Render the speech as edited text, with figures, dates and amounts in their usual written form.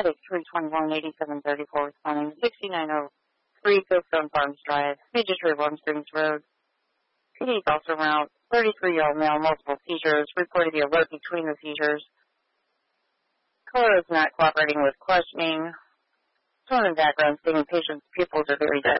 Headache 321-8734 responding 6903 Fieldstone Farms Drive, Major Tree, Warm Springs Road. PD is also around 33-year-old male, multiple seizures, reported the alert between the seizures. Caller is not cooperating with questioning. Tone and background stating patient's pupils are very